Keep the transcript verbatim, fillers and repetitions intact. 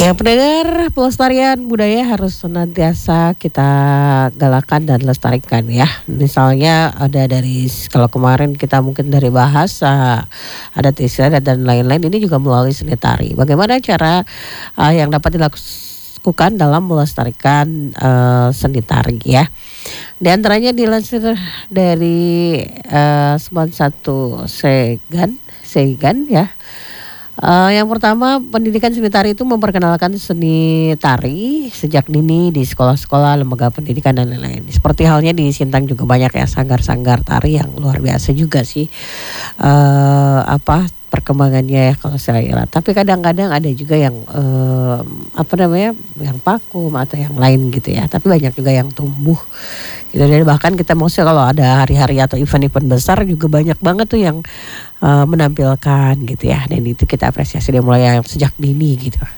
Ya pendengar, pelestarian budaya harus senantiasa kita galakan dan lestarikan ya. Misalnya ada dari kalau kemarin kita mungkin dari bahasa, ada istiadat dan lain-lain. Ini juga melalui seni tari. Bagaimana cara uh, yang dapat dilakukan dalam melestarikan uh, seni tari ya. Di antaranya dilansir dari uh, sembilan satu Segan, Segan ya. Uh, yang pertama, pendidikan seni tari itu memperkenalkan seni tari sejak dini di sekolah-sekolah, lembaga pendidikan dan lain-lain. Seperti halnya di Sintang juga banyak ya sanggar-sanggar tari yang luar biasa juga sih. Uh, apa perkembangannya ya kalau saya lihat. Tapi kadang-kadang ada juga yang uh, apa namanya, yang vakum atau yang lain gitu ya. Tapi banyak juga yang tumbuh. Gitu. Dan bahkan kita maksudnya kalau ada hari-hari atau event-event besar juga banyak banget tuh yang uh, menampilkan gitu ya. Dan itu kita apresiasi dari mulai yang sejak dini gitu.